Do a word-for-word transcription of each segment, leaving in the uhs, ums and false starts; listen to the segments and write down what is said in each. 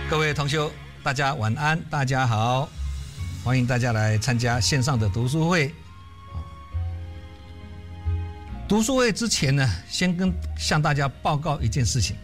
各位同修，大家晚安，大家好，欢迎大家来参加线上的读书会。读书会之前呢，先跟向大家报告一件事情。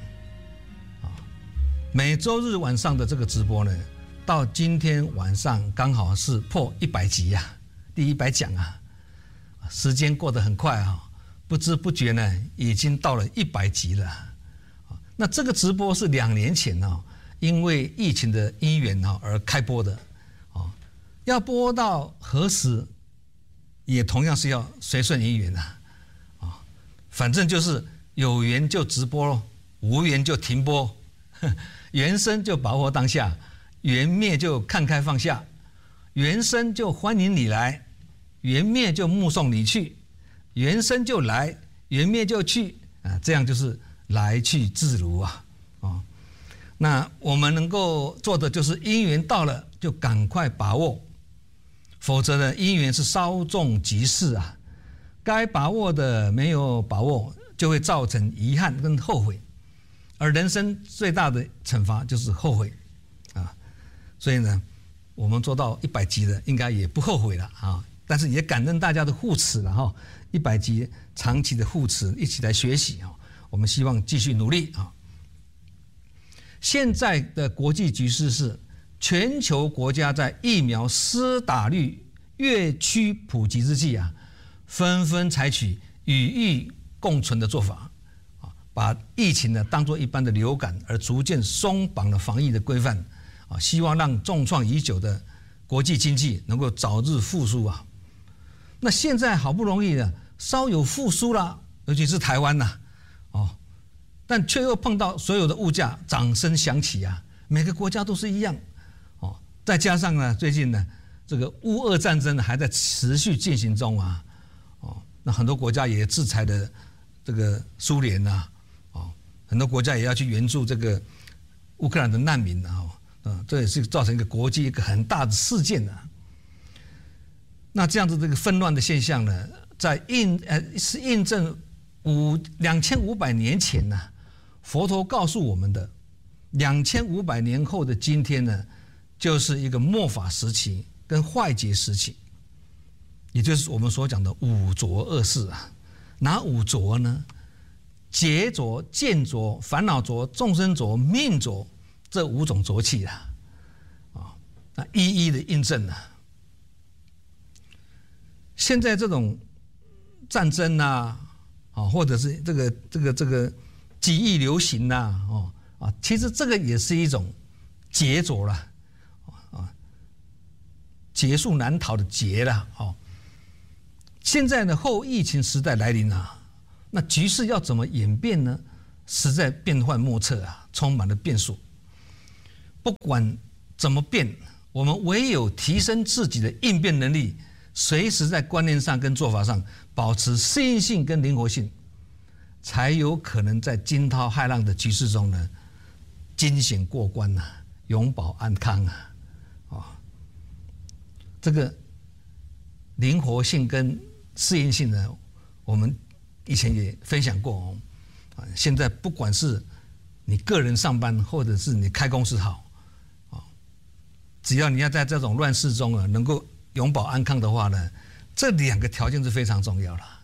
每周日晚上的这个直播呢，到今天晚上刚好是破一百集啊，第一百讲啊，时间过得很快啊，不知不觉呢，已经到了一百集了。那这个直播是两年前呢，因为疫情的因缘啊而开播的，啊，要播到何时，也同样是要随顺因缘啊，啊，反正就是有缘就直播，无缘就停播，缘生就把握当下，缘灭就看开放下，缘生就欢迎你来，缘灭就目送你去，缘生就来，缘灭就去啊，这样就是来去自如啊，啊。那我们能够做的就是因缘到了就赶快把握，否则呢因缘是稍纵即逝啊，该把握的没有把握，就会造成遗憾跟后悔，而人生最大的惩罚就是后悔啊。所以呢，我们做到一百集的应该也不后悔了啊，但是也感恩大家的护持了哈，一百集长期的护持，一起来学习啊，我们希望继续努力啊。现在的国际局势是，全球国家在疫苗施打率越趋普及之际啊，纷纷采取与疫共存的做法啊，把疫情呢当作一般的流感，而逐渐松绑了防疫的规范啊，希望让重创已久的国际经济能够早日复苏啊。那现在好不容易呢，稍有复苏了，尤其是台湾呐，哦。但却又碰到所有的物价涨声响起啊，每个国家都是一样，哦，再加上呢，最近呢，这个乌俄战争还在持续进行中啊，哦，那很多国家也制裁了这个苏联呐，哦，很多国家也要去援助这个乌克兰的难民啊，嗯，这也是造成一个国际一个很大的事件啊。那这样子这个纷乱的现象呢，在印呃是印证五两千五百年前呢、啊。佛陀告诉我们的，两千五百年后的今天呢，就是一个末法时期跟坏劫时期，也就是我们所讲的五浊恶世啊。哪五浊呢？劫浊、见浊、烦恼浊、众生浊、命浊，这五种浊气啊，啊，那一一的印证啊。现在这种战争啊，啊，或者是这个这个这个。几亿流行呐、啊，哦啊，其实这个也是一种劫浊了，啊，劫数难逃的劫了，哦。现在呢，后疫情时代来临啊，那局势要怎么演变呢？实在变幻莫测啊，充满了变数。不管怎么变，我们唯有提升自己的应变能力，随时在观念上跟做法上保持适应性跟灵活性。才有可能在惊涛骇浪的局势中呢，惊险过关呐、啊，永保安康啊！哦，这个灵活性跟适应性呢，我们以前也分享过哦。啊，现在不管是你个人上班，或者是你开公司好，啊，只要你要在这种乱世中啊，能够永保安康的话呢，这两个条件是非常重要的。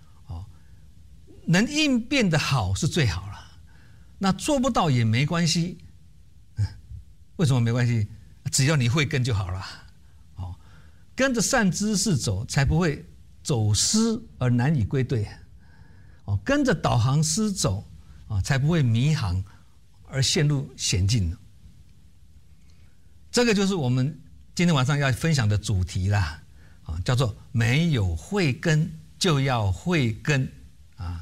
能应变的好是最好了，那做不到也没关系，嗯，为什么没关系？只要你会跟就好了，哦，跟着善知识走，才不会走失而难以归队，哦，跟着导航师走啊，才不会迷航而陷入险境。这个就是我们今天晚上要分享的主题啦，啊，叫做没有慧根就要慧根啊。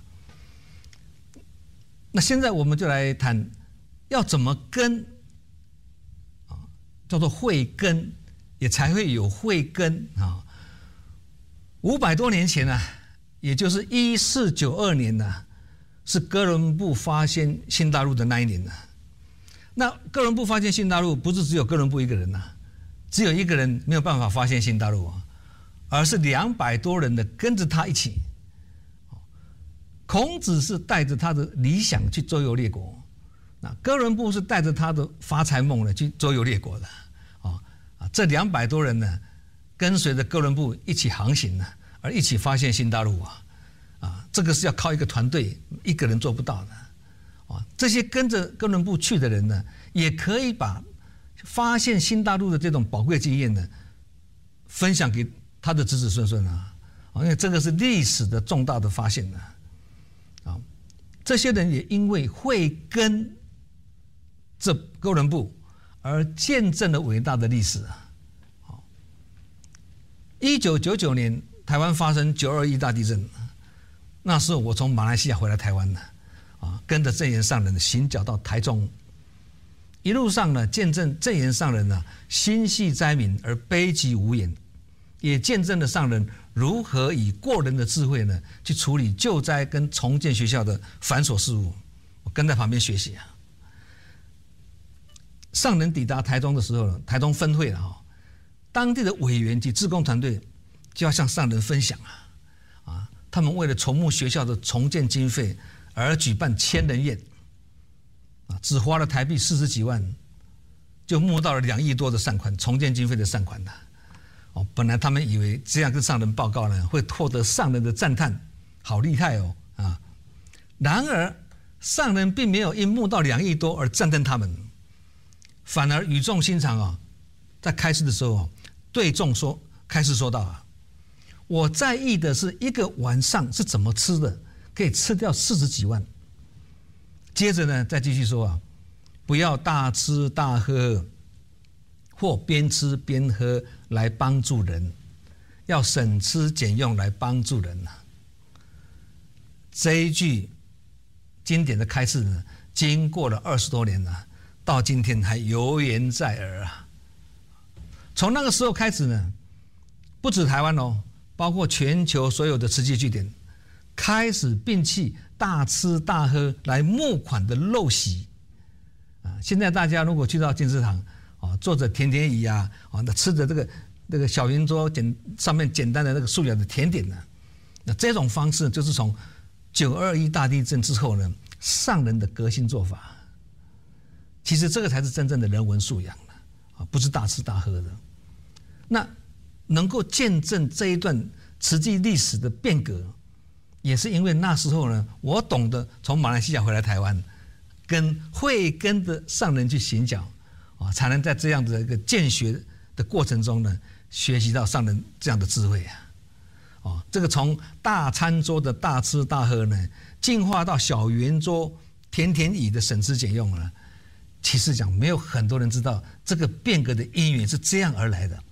那现在我们就来谈，要怎么根啊，叫做慧根，也才会有慧根啊。五百多年前呢、啊，也就是一四九二年呢、啊，是哥伦布发现新大陆的那一年呢、啊。那哥伦布发现新大陆，不是只有哥伦布一个人呐、啊，只有一个人没有办法发现新大陆啊，而是两百多人的跟着他一起。孔子是带着他的理想去周游列国， 那哥伦布是带着他的发财梦呢去周游列国的，啊啊，这两百多人呢，跟随着哥伦布一起航行呢，而一起发现新大陆啊，啊，这个是要靠一个团队，一个人做不到的，啊，这些跟着哥伦布去的人呢，也可以把发现新大陆的这种宝贵经验呢，分享给他的子子孙孙啊，啊，因为这个是历史的重大的发现呢，啊，这些人也因为会跟这哥伦布而见证了伟大的历史啊！好，一九九九年台湾发生九二一大地震，那时候我从马来西亚回来台湾呢，啊，跟着证严上人行脚到台中，一路上呢见证证严上人呢心系灾民而悲极无言，也见证了上人如何以过人的智慧呢去处理救灾跟重建学校的繁琐事务，我跟在旁边学习啊。上人抵达台中的时候，台中分会了哈，当地的委员及志工团队就要向上人分享啊，啊，他们为了筹募学校的重建经费而举办千人宴，啊，只花了台币四十几万，就募到了两亿多的善款，重建经费的善款呐，哦，本来他们以为这样跟上人报告呢，会获得上人的赞叹，好厉害哦啊，然而上人并没有因募到两亿多而赞叹他们。反而语重心长啊，在开示的时候啊，对众说，开示说道啊，我在意的是一个晚上是怎么吃的，可以吃掉四十几万。接着呢，再继续说啊，不要大吃大喝，或边吃边喝来帮助人，要省吃俭用来帮助人呐。这一句经典的开示呢，经过了二十多年了。到今天还犹言在耳啊！从那个时候开始呢，不止台湾哦，包括全球所有的慈济据点，开始摒弃大吃大喝来募款的陋习啊！现在大家如果去到金石堂啊，坐着甜点椅啊，啊，那吃着这个这个小圆桌简上面简单的那个素雅的甜点呢，那这种方式就是从九二一大地震之后呢，上人的革新做法。其实这个才是真正的人文素养啊，不是大吃大喝的。那能够见证这一段慈济历史的变革，也是因为那时候呢，我懂得从马来西亚回来台湾，跟会跟着上人去行脚啊，才能在这样的一个见学的过程中呢，学习到上人这样的智慧啊。哦，这个从大餐桌的大吃大喝呢，进化到小圆桌甜甜椅的省吃俭用了。其实讲，没有很多人知道这个变革的因缘是这样而来的。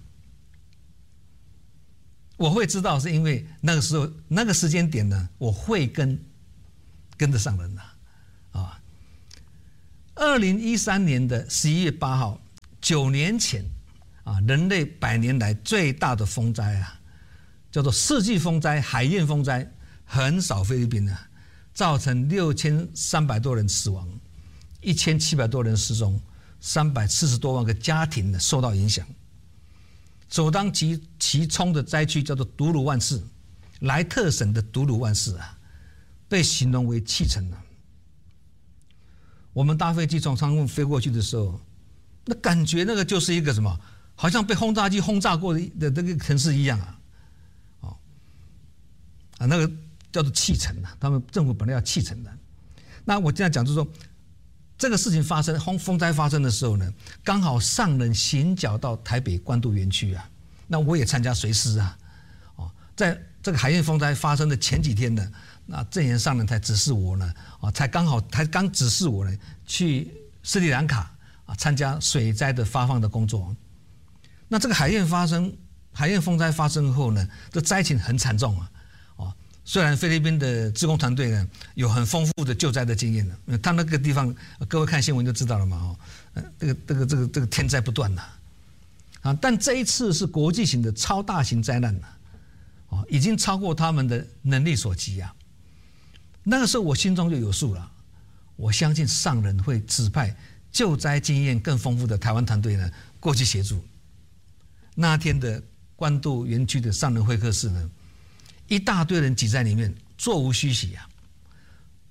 我会知道，是因为那个时候那个时间点呢，我会跟跟得上人了啊。二零一三年的十一月八号，九年前啊，人类百年来最大的风灾啊，叫做世纪风灾——海燕风灾，横扫菲律宾啊，造成六千三百多人死亡。一千七百多人失踪，三百四十多万个家庭呢受到影响。首当其其冲的灾区叫做独鲁万市，莱特省的独鲁万市啊，被形容为弃城了。我们搭飞机从仓库飞过去的时候，那感觉那个就是一个什么，好像被轰炸机轰炸过的的这个城市一样啊，哦，啊那个叫做弃城啊，他们政府本来要弃城的。那我这样讲就是说。这个事情发生，风风灾发生的时候呢，刚好上人行脚到台北关渡园区啊，那我也参加随师啊，哦，在这个海燕风灾发生的前几天呢，那证严上人才指示我呢，啊，才刚好才刚指示我呢，去斯里兰卡啊参加水灾的发放的工作。那这个海燕发生，海燕风灾发生后呢，这灾情很惨重啊，哦。虽然菲律宾的志工团队呢有很丰富的救灾的经验呢，他那个地方各位看新闻就知道了嘛，哦，呃，这个这个这个这个天灾不断呐，啊，但这一次是国际型的超大型灾难呐，哦，已经超过他们的能力所及啊。那个时候我心中就有数了，我相信上人会指派救灾经验更丰富的台湾团队呢过去协助。那天的关渡园区的上人会客室呢，一大堆人挤在里面，座无虚席啊。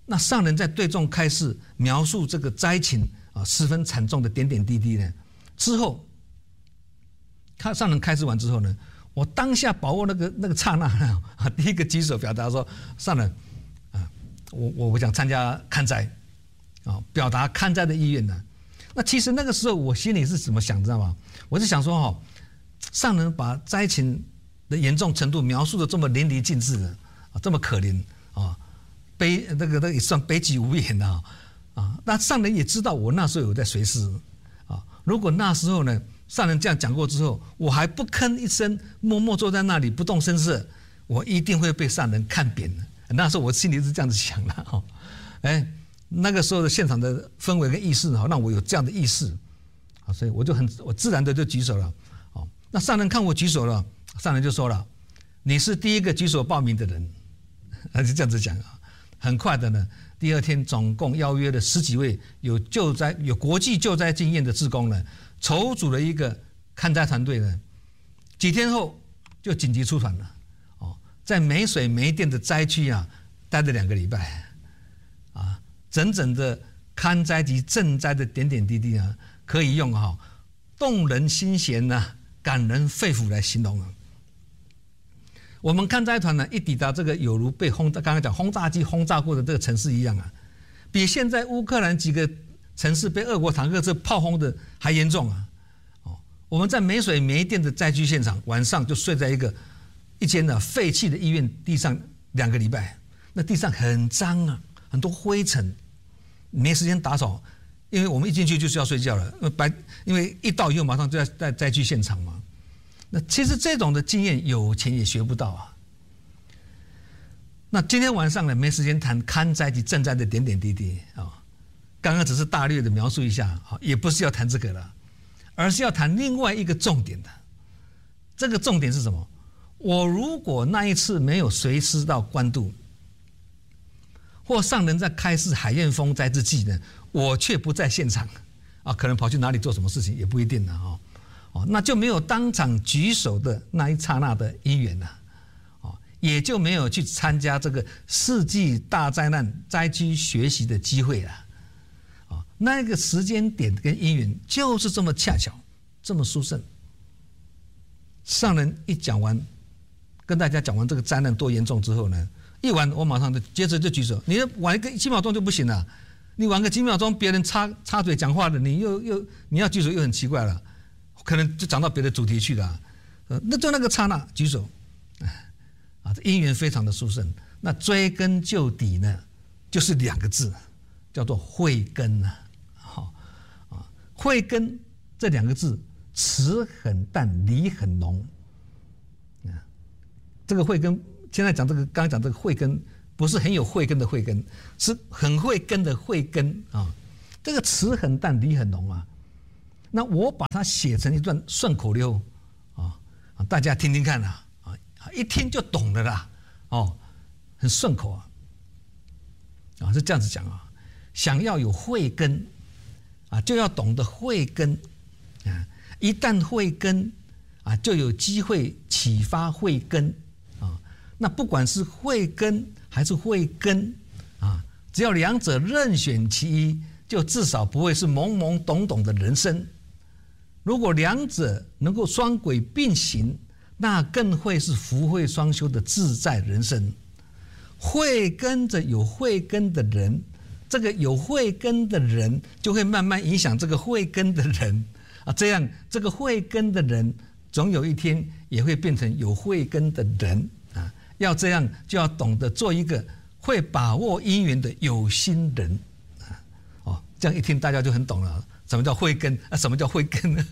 那上人在对众开示描述这个灾情啊十分惨重的点点滴滴呢，之后，看上人开示完之后呢，我当下把握那个那个刹那啊，第一个举手表达说，上人啊，我我我想参加看灾啊，表达看灾的意愿呢。那其实那个时候我心里是怎么想，知道吗？我是想说哈、哦，上人把灾情的严重程度描述的这么淋漓尽致的啊，这么可怜啊。悲那个那个也算悲极无言的啊，啊，那上人也知道我那时候有在随侍啊。如果那时候呢，上人这样讲过之后，我还不吭一声，默默坐在那里不动声色，我一定会被上人看扁的。那时候我心里是这样子想的哈，哎，那个时候的现场的氛围跟意识哈，让我有这样的意识啊，所以我就很我自然的就举手了。哦，那上人看我举手了，上人就说了：“你是第一个举手报名的人。”他就这样子讲啊。很快的呢，第二天总共邀约了十几位有救灾、有国际救灾经验的志工呢，筹组了一个看灾团队呢。几天后就紧急出团了，哦，在没水没电的灾区啊，待了两个礼拜，啊，整整的看灾及赈灾的点点滴滴啊，可以用哈、哦、动人心弦呐、啊、感人肺腑来形容啊。我们看灾团呢，一抵达这个有如被轰炸，刚刚讲轰炸机轰炸过的这个城市一样啊，比现在乌克兰几个城市被俄国坦克车炮轰的还严重啊！哦，我们在没水没电的灾区现场，晚上就睡在一个一间呢废弃的医院地上两个礼拜，那地上很脏啊，很多灰尘，没时间打扫，因为我们一进去就是要睡觉了，因为白因为一到以后马上就在在灾区现场嘛。那其实这种的经验有钱也学不到啊。那今天晚上呢，没时间谈看灾及赈灾的点点滴滴啊，刚刚只是大略的描述一下啊，也不是要谈这个了，而是要谈另外一个重点的。这个重点是什么？我如果那一次没有随师到关渡，或上人在开示海燕风灾之际呢，我却不在现场啊，可能跑去哪里做什么事情也不一定呢啊。哦，那就没有当场举手的那一刹那的因缘了，哦，也就没有去参加这个世纪大灾难灾区学习的机会了，哦，那个时间点跟因缘就是这么恰巧，这么殊胜。上人一讲完，跟大家讲完这个灾难多严重之后呢，一晚我马上就接着就举手，你晚一个几秒钟就不行了，你晚个几秒钟，别人插插嘴讲话的，你又又你要举手又很奇怪了。可能就讲到别的主题去了，呃，那就那个刹那举手，啊，这因缘非常的殊胜。那追根究底呢，就是两个字，叫做慧根呐，好啊，慧根这两个字，词很淡，理很浓，啊，这个慧根，现在讲这个，刚刚讲这个慧根，不是很有慧根的慧根，是很慧根的慧根啊，这个词很淡，理很浓啊。那我把它写成一段顺口溜啊，大家听听看啦，啊，一听就懂了啦，哦，很顺口啊，啊，是这样子讲啊，想要有慧根啊，就要懂得慧根啊，一旦慧根啊，就有机会启发慧根啊，那不管是慧根还是慧根啊，只要两者任选其一，就至少不会是懵懵懂懂的人生。如果两者能够双轨并行，那更会是福慧双修的自在人生。慧根着有慧根的人，这个有慧根的人就会慢慢影响这个慧根的人啊，这样这个慧根的人总有一天也会变成有慧根的人啊。要这样就要懂得做一个会把握因缘的有心人啊。哦，这样一听大家就很懂了。什么叫慧根啊？什么叫慧根呢？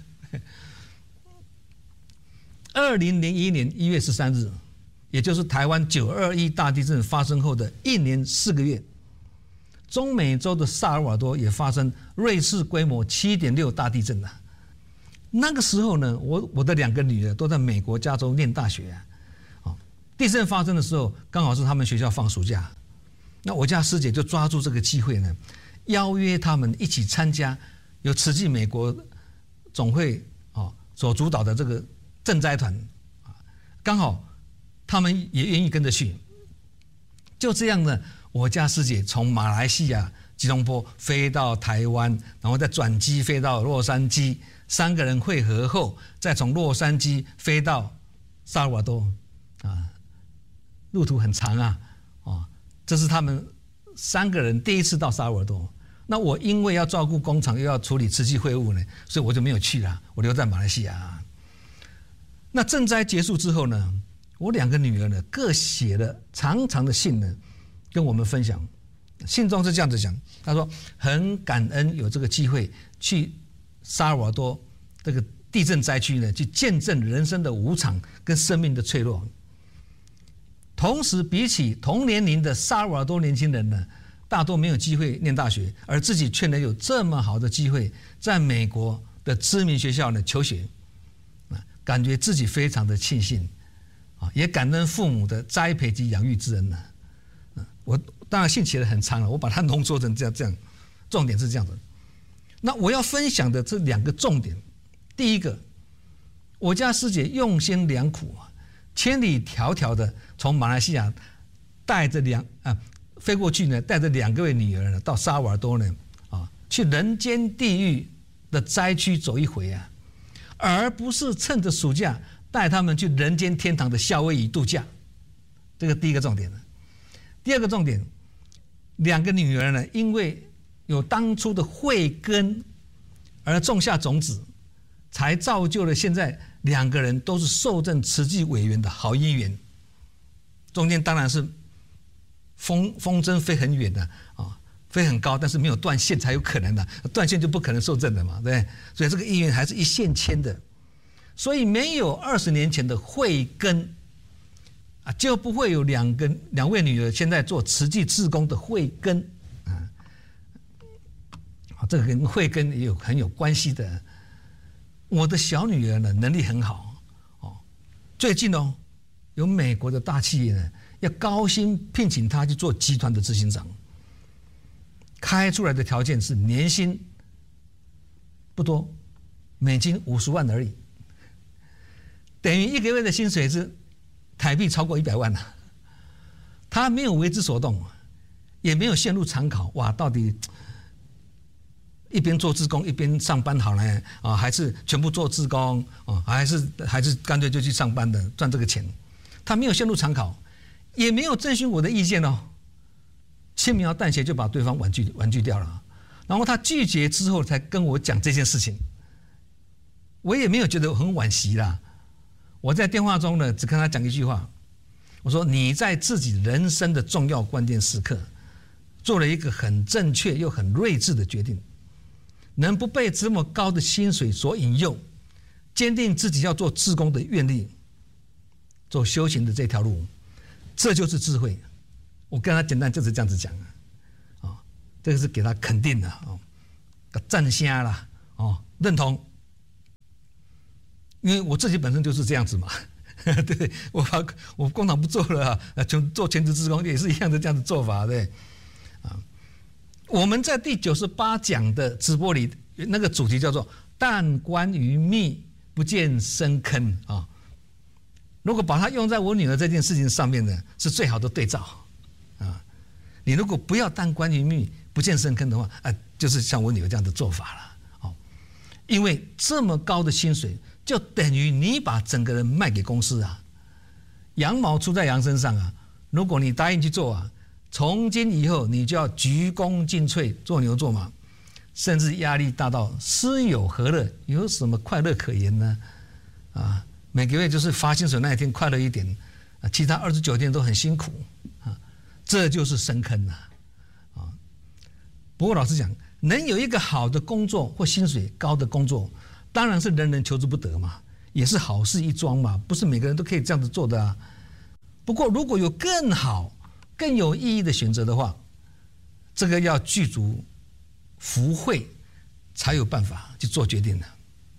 二零零一年一月十三日，也就是台湾九二一大地震发生后的一年四个月，中美洲的萨尔瓦多也发生瑞士规模七点六大地震了。那个时候呢，我我的两个女儿都在美国加州念大学啊。哦，地震发生的时候，刚好是他们学校放暑假，那我家师姐就抓住这个机会呢，邀约他们一起参加。由慈济美国总会啊所主导的这个赈灾团啊，刚好他们也愿意跟着去。就这样呢， 我家师姐从马来西亚吉隆坡飞到台湾，然后再转机飞到洛杉矶，三个人会合后，再从洛杉矶飞到萨尔瓦多，啊，路途很长啊，哦，这是他们三个人第一次到萨尔瓦多。那我因为要照顾工厂，又要处理慈济会务呢，所以我就没有去了，我留在马来西亚。那赈灾结束之后呢，我两个女儿呢，各写了长长的信呢，跟我们分享。信中是这样子讲，他说很感恩有这个机会去萨尔瓦多这个地震灾区呢，去见证人生的无常跟生命的脆弱。同时，比起同年龄的萨尔瓦多年轻人呢，大多没有机会念大学，而自己却能有这么好的机会，在美国的知名学校呢求学，感觉自己非常的庆幸，也感恩父母的栽培及养育之恩呢。我当然信写的很长了，我把它浓缩成这样这样，重点是这样的。那我要分享的这两个重点，第一个，我家师姐用心良苦，千里迢迢的从马来西亚带着两啊飞过去呢，带着两个位女儿呢到萨尔瓦多呢啊去人间地狱的灾区走一回啊，而不是趁着暑假带他们去人间天堂的夏威夷度假。这个第一个重点。第二个重点，两个女儿呢，因为有当初的慧根而种下种子，才造就了现在两个人都是受赠慈济委员的好姻缘。中间当然是风风筝飞很远的啊，飞很高，但是没有断线才有可能的，断线就不可能受赠的嘛，对不对？所以这个姻缘还是一线牵的，所以没有二十年前的慧根啊，就不会有两个两位女儿现在做慈济志工的慧根啊。这个跟慧根也有很有关系的。我的小女儿呢，能力很好哦。最近哦，有美国的大企业呢，要高薪聘请她去做集团的执行长，开出来的条件是年薪不多，美金五十万而已，等于一个月的薪水是台币超过一百万了。他没有为之所动，也没有陷入常考。哇，到底一边做志工一边上班好呢？啊，还是全部做志工啊？还是还是干脆就去上班的赚这个钱？他没有陷入常考，也没有征询我的意见哦，轻描淡写就把对方婉拒婉拒掉了。然后他拒绝之后才跟我讲这件事情，我也没有觉得很惋惜啦。我在电话中呢，只跟他讲一句话，我说你在自己人生的重要关键时刻，做了一个很正确又很睿智的决定，能不被这么高的薪水所引诱，坚定自己要做志工的愿力，走修行的这条路，这就是智慧。我跟他简单就是这样子讲啊，这个是给他肯定的哦，赞声啦哦，认同。因为我自己本身就是这样子嘛，对，我把我工厂不做了啊，全做全职志工也是一样的这样的做法，对，啊，我们在第九十八讲的直播里，那个主题叫做“但观于密，不见深坑”啊。如果把它用在我女儿这件事情上面呢，是最好的对照啊。你如果不要但观于密，不见深坑的话，啊，就是像我女儿这样的做法了，哦，因为这么高的薪水。就等于你把整个人卖给公司啊，羊毛出在羊身上啊。如果你答应去做啊，从今以后你就要鞠躬尽瘁，做牛做马，甚至压力大到施有何乐？有什么快乐可言呢？啊，每个月就是发薪水那一天快乐一点，啊，其他二十九天都很辛苦啊，这就是深坑啊。啊，不过老实讲，能有一个好的工作或薪水高的工作，当然是人人求之不得嘛，也是好事一桩嘛，不是每个人都可以这样子做的啊。不过如果有更好、更有意义的选择的话，这个要具足福慧，才有办法去做决定的。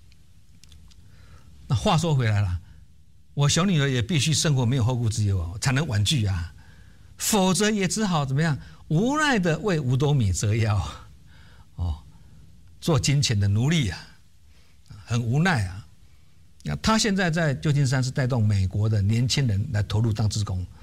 那话说回来了，我小女儿也必须生活没有后顾之忧啊，才能婉拒啊，否则也只好怎么样，无奈的为五斗米折腰，哦，做金钱的奴隶啊。很无奈啊！他现在在旧金山是带动美国的年轻人来投入当志工，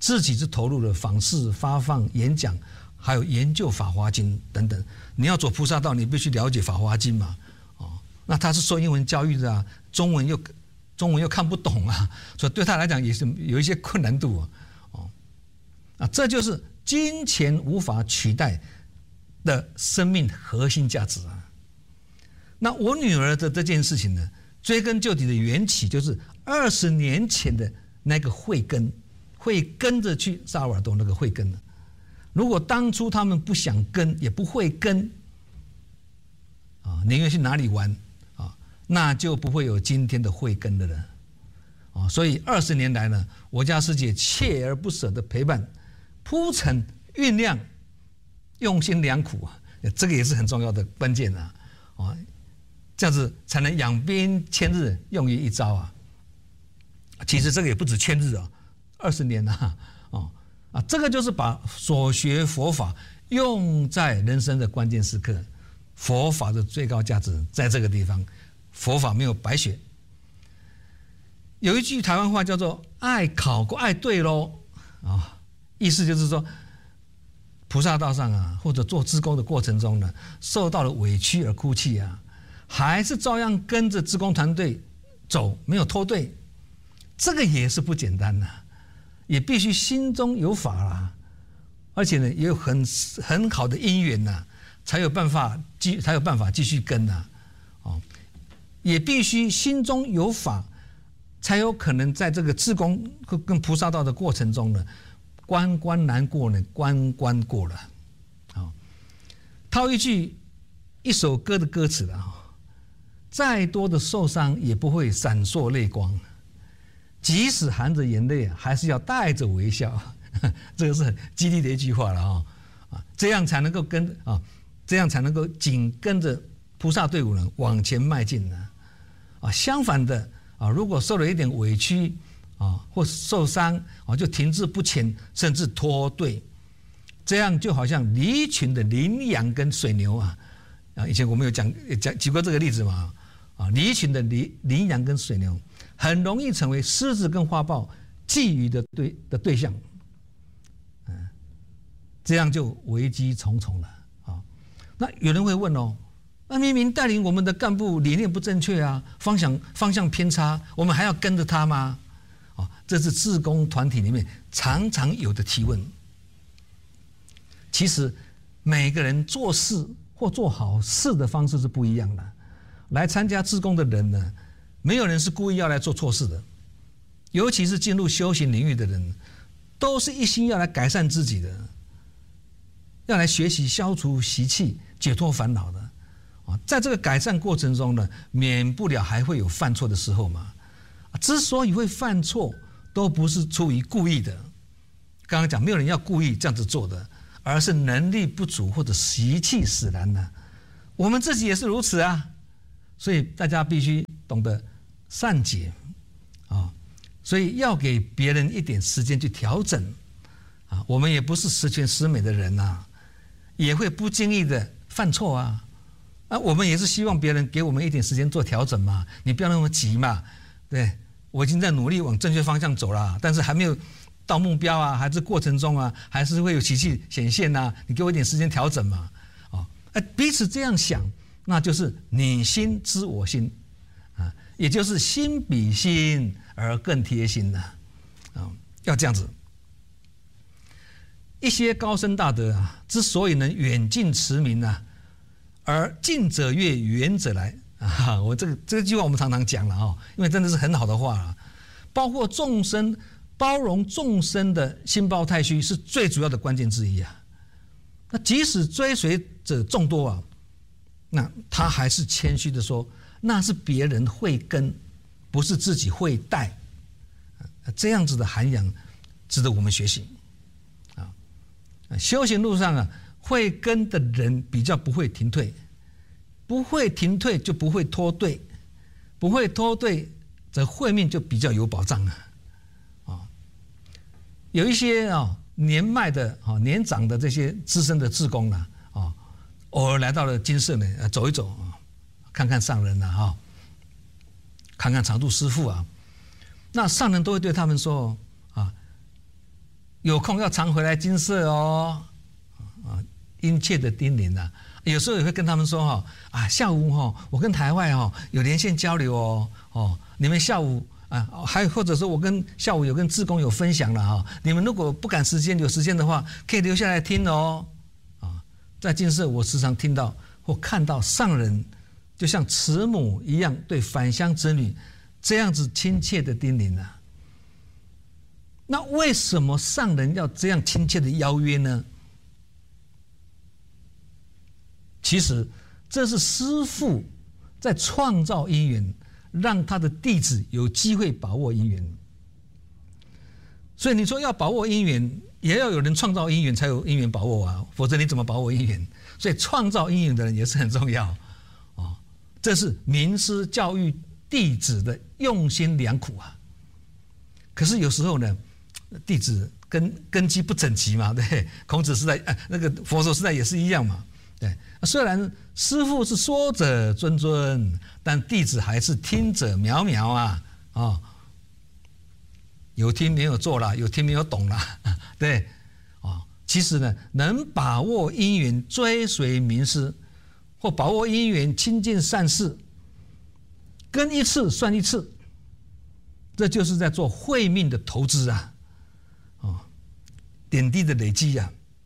自己是投入了访视、发放、演讲，还有研究《法华经》等等。你要走菩萨道，你必须了解《法华经》嘛，哦，那他是受英文教育的啊，中文又中文又看不懂啊，所以对他来讲也是有一些困难度啊，哦，啊，这就是金钱无法取代的生命核心价值啊。那我女儿的这件事情呢，追根究底的缘起就是二十年前的那个慧根，会跟着去萨尔瓦多那个慧根的。如果当初他们不想跟，也不会跟，啊，宁愿去哪里玩啊，那就不会有今天的慧根的人，啊，所以二十年来呢，我家师姐锲而不舍的陪伴、铺陈、酝酿、用心良苦啊，这个也是很重要的关键啊，啊，这样子才能养兵千日，用于一朝啊。其实这个也不止千日啊，二十年啊，哦。啊，这个就是把所学佛法用在人生的关键时刻，佛法的最高价值在这个地方，佛法没有白学。有一句台湾话叫做“爱考过，爱对咯”，啊，意思就是说，菩萨道上啊，或者做志工的过程中呢，受到了委屈而哭泣啊，还是照样跟着志工团队走，没有脱队，这个也是不简单的。也必须心中有法啦，而且呢，也有很很好的因缘呐，才有办法继才有办法继续跟呐，哦，也必须心中有法，才有可能在这个志工跟菩萨道的过程中呢，关关难过呢，关关过了，啊，套一句一首歌的歌词了，再多的受伤也不会闪烁泪光。即使含着眼泪，还是要带着微笑，这个是很激励的一句话了啊！啊，这样才能够跟啊，这样才能够紧跟着菩萨队伍呢往前迈进呢。啊，相反的啊，如果受了一点委屈啊，或受伤啊，就停滞不前，甚至脱队，这样就好像离群的羚羊跟水牛啊啊，以前我们有讲讲举过这个例子嘛啊，离群的羚羚羊跟水牛。很容易成为狮子跟花豹觊觎的对的对象，嗯，这样就危机重重了啊。那有人会问哦，那明明带领我们的干部理念不正确啊，方向方向偏差，我们还要跟着他吗？啊，这是志工团体里面常常有的提问。其实每个人做事或做好事的方式是不一样的。来参加志工的人呢，没有人是故意要来做错事的，尤其是进入修行领域的人，都是一心要来改善自己的，要来学习消除习气、解脱烦恼的。啊，在这个改善过程中呢，免不了还会有犯错的时候嘛。之所以会犯错，都不是出于故意的。刚刚讲，没有人要故意这样子做的，而是能力不足或者习气使然呢。我们自己也是如此啊，所以大家必须懂得善解啊，所以要给别人一点时间去调整啊。我们也不是十全十美的人呐，也会不经意的犯错啊。啊，我们也是希望别人给我们一点时间做调整嘛，你不要那么急嘛。对，我已经在努力往正确方向走了，但是还没有到目标啊，还是过程中啊，还是会有习气显现呐。你给我一点时间调整嘛，啊，哎，彼此这样想，那就是你心知我心。啊，也就是心比心而更贴心的，啊，要这样子。一些高僧大德啊，之所以能远近驰名啊，而近者悦，远者来啊，我这个这句话我们常常讲了啊，因为真的是很好的话啊。包括众生包容众生的心包太虚是最主要的关键之一啊。那即使追随者众多啊，那他还是谦虚的说，那是别人会跟，不是自己会带，这样子的涵养值得我们学习啊。修行路上啊，会跟的人比较不会停退，不会停退就不会脱队，不会脱队则慧命就比较有保障啊。啊，有一些啊年迈的啊年长的这些资深的志工呢啊，偶尔来到了金舍呢，走一走啊。看看上人啊，哈，看看常住师父啊，那上人都会对他们说啊， 有空要常回来金色哦，啊，殷切的叮咛啊。有时候也会跟他们说哈，啊，下午哈，我跟台外哈有连线交流哦，哦，你们下午啊，还有或者说我跟下午有跟志工有分享了哈，你们如果不赶时间有时间的话，可以留下来听哦，啊，在金色我时常听到或看到上人就像慈母一样对返乡子女这样子亲切的叮咛啊。那为什么上人要这样亲切的邀约呢？其实这是师父在创造因缘，让他的弟子有机会把握因缘。所以你说要把握因缘，也要有人创造因缘才有因缘把握啊，否则你怎么把握因缘？所以创造因缘的人也是很重要啊。这是名师教育弟子的用心良苦啊。可是有时候呢，弟子根根基不整齐嘛，对，孔子时代、呃、那个佛陀时代也是一样嘛。对，虽然师父是说者谆谆，但弟子还是听者渺渺啊！啊、哦，有听没有做啦，有听没有懂啦，对，哦，其实呢，能把握因缘追随名师，或把握因缘亲近善事，跟一次算一次，这就是在做慧命的投资啊！哦，点滴的累积啊！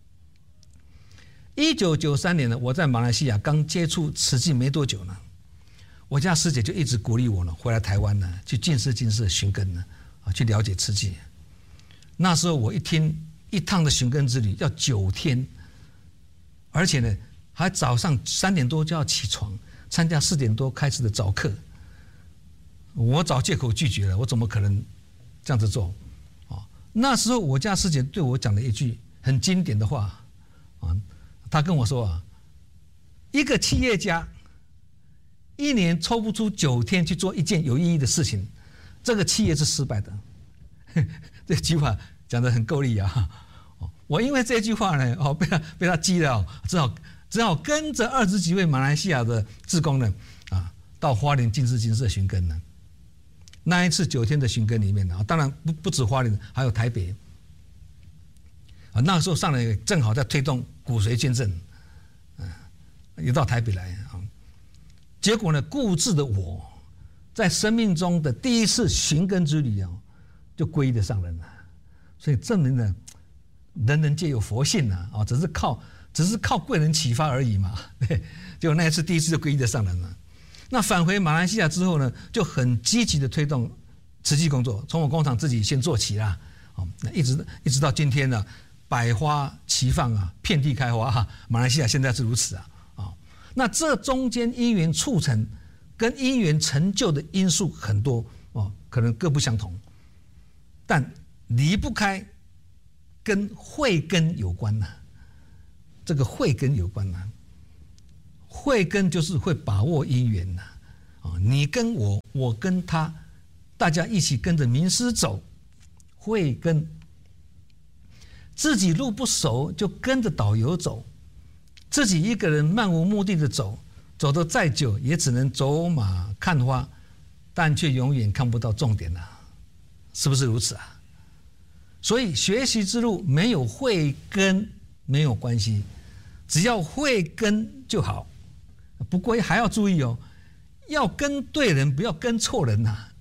一九九三年呢，我在马来西亚刚接触慈济没多久呢，我家师姐就一直鼓励我呢，回来台湾呢，去净寺净寺寻根呢，啊，去了解慈济。那时候我一听一趟的寻根之旅要九天，而且呢，还早上三点多就要起床参加四点多开始的早课。我找借口拒绝了，我怎么可能这样子做？啊，那时候我家师姐对我讲了一句很经典的话，啊。他跟我说啊，一个企业家一年抽不出九天去做一件有意义的事情，这个企业是失败的。这句话讲得很够力啊！我因为这句话呢，哦，被他被他激了，只好只好跟着二十几位马来西亚的志工呢，啊，到花莲净寺精舍寻根呢。那一次九天的寻根里面呢，当然不不止花莲，还有台北。啊，那时候上来正好在推动骨髓捐赠，嗯，也到台北来啊。结果呢，固执的我，在生命中的第一次寻根之旅啊，就皈依的上人了。所以证明呢，人人皆有佛性呐，啊，只是靠只是靠贵人启发而已嘛。对，结果那一次第一次就皈依的上人了。那返回马来西亚之后呢，就很积极的推动慈济工作，从我工厂自己先做起啦，啊，那一直一直到今天呢。百花齐放啊，遍地开花啊！马来西亚现在是如此啊，啊，那这中间因缘促成跟因缘成就的因素很多哦，可能各不相同，但离不开跟慧根有关呐、啊。这个慧根有关呐、啊，慧根就是会把握因缘呐，啊，你跟我，我跟他，大家一起跟着名师走，慧根。自己路不熟，就跟着导游走；自己一个人漫无目的的走，走得再久，也只能走马看花，但却永远看不到重点啊，是不是如此啊？所以学习之路没有慧根没有关系，只要慧根就好。不过还要注意哦，要跟对人，不要跟错人呐、啊。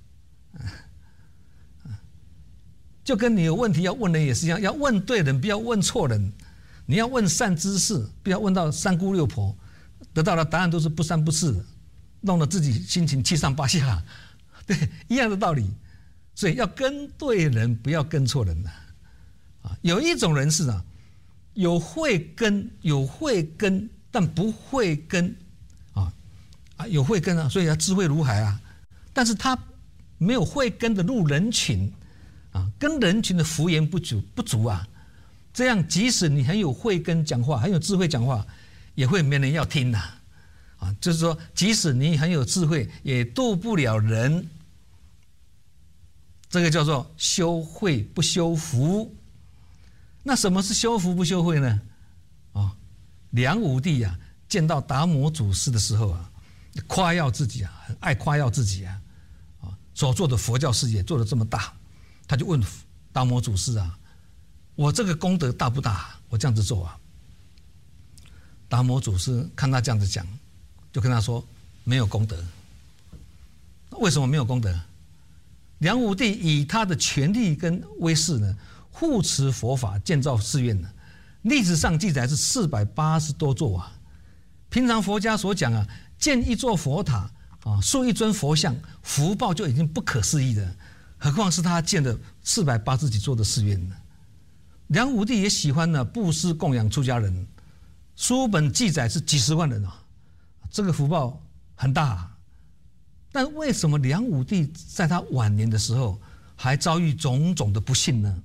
就跟你有问题要问人也是一样，要问对人，不要问错人。你要问善知识，不要问到三姑六婆，得到的答案都是不三不四的，弄得自己心情七上八下。对，一样的道理。所以要跟对人，不要跟错人呐。啊，有一种人是啊，有慧根，有慧根，但不慧根啊啊，有慧根啊，所以他智慧如海啊，但是他没有慧根的入人群。啊，跟人群的福言不足不足啊，这样即使你很有慧根讲话，很有智慧讲话，也会没人要听呐、啊。啊，就是说，即使你很有智慧，也度不了人。这个叫做修慧不修福。那什么是修福不修慧呢？啊，梁武帝啊，见到达摩祖师的时候啊，夸耀自己啊，很爱夸耀自己啊，啊，所做的佛教事业做得这么大。他就问达摩祖师啊， 我这个功德大不大？我这样子做啊。达摩祖师看他这样子讲，就跟他说没有功德。为什么没有功德？梁武帝以他的权力跟威势呢，护持佛法，建造寺院呢，历史上记载是四百八十多座啊。平常佛家所讲啊，建一座佛塔啊，塑一尊佛像，福报就已经不可思议了，何况是他建的四百八十几座的寺院呢？梁武帝也喜欢呢布施供养出家人，书本记载是几十万人啊，这个福报很大啊。但为什么梁武帝在他晚年的时候还遭遇种种的不幸呢？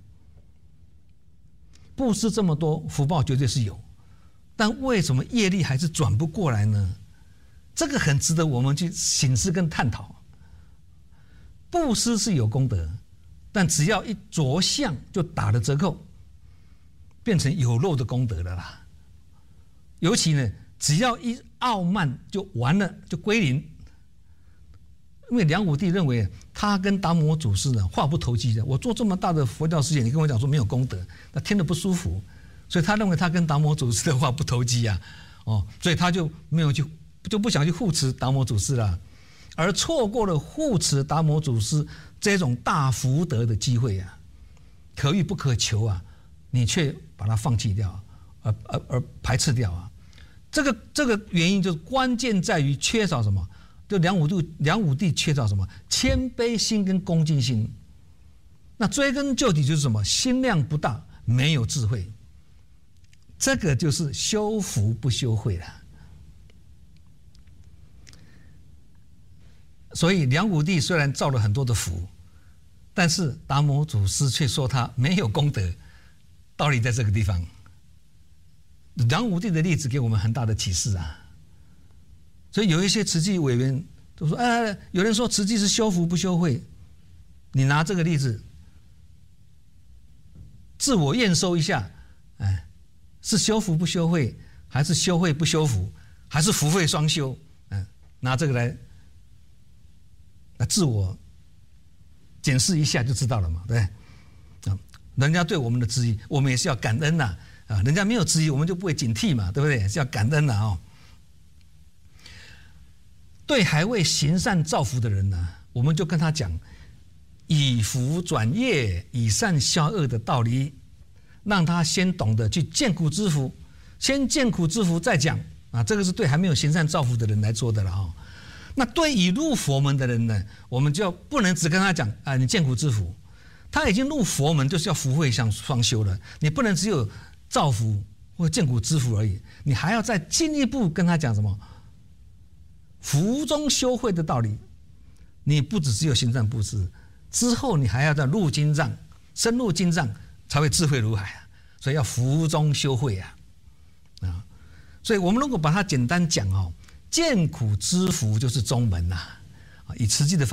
布施这么多，福报绝对是有，但为什么业力还是转不过来呢？这个很值得我们去省思跟探讨。布施是有功德，但只要一着相就打了折扣，变成有漏的功德了啦。尤其呢，只要一傲慢就完了，就归零。因为梁武帝认为他跟达摩祖师呢话不投机的，我做这么大的佛教事业，你跟我讲说没有功德，那听得不舒服，所以他认为他跟达摩祖师的话不投机啊，哦，所以他就没有去，就不想去护持达摩祖师了，而错过了护持达摩祖师这种大福德的机会啊，可遇不可求啊，你却把它放弃掉，而而而排斥掉啊，这个这个原因就是关键在于缺少什么？就梁武帝，梁武帝缺少什么？谦卑心跟恭敬心。那追根究底就是什么？心量不大，没有智慧。这个就是修福不修慧了。所以梁武帝虽然造了很多的福，但是达摩祖师却说他没有功德。道理在这个地方。梁武帝的例子给我们很大的启示啊。所以有一些慈济委员都说：“哎，有人说慈济是修福不修慧，你拿这个例子自我验收一下，哎，是修福不修慧，还是修慧不修福，还是福慧双修？嗯，拿这个来来自我检视一下就知道了嘛，对不对？啊，人家对我们的质疑，我们也是要感恩呐，啊，人家没有质疑，我们就不会警惕嘛，对不对？是要感恩呐，哦。”对还未行善造福的人呢，我们就跟他讲以福转业、以善消恶的道理，让他先懂得去见苦知福，先见苦知福再讲啊。这个是对还没有行善造福的人来说的了哈。那对已入佛门的人呢，我们就不能只跟他讲啊，你见苦知福，他已经入佛门就是要福慧相双修了，你不能只有造福或见苦知福而已，你还要再进一步跟他讲什么？福中修慧的道理，你不只只有行善布施，之后你还要在入经藏，深入经藏才会智慧如海啊！所以要福中修慧啊，啊！所以我们如果把它简单讲哦，见苦知福就是中门呐，啊，以慈济的法。